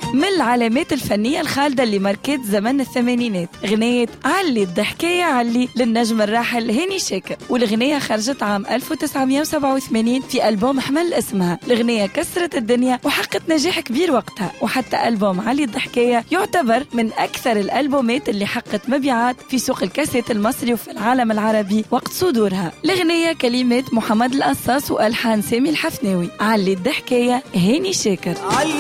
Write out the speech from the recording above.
من العلامات الفنية الخالدة اللي ماركت زمن الثمانينات غنية علي الضحكية علي للنجم الراحل هاني شاكر، والغنية خرجت عام 1987 في ألبوم حمل اسمها. الغنية كسرت الدنيا وحققت نجاح كبير وقتها، وحتى ألبوم علي الضحكية يعتبر من أكثر الألبومات اللي حققت مبيعات في سوق الكاسيت المصري وفي العالم العربي وقت صدورها. الغنية كلمات محمد القصاص وألحان سامي الحفناوي. علي الضحكية هاني شاكر.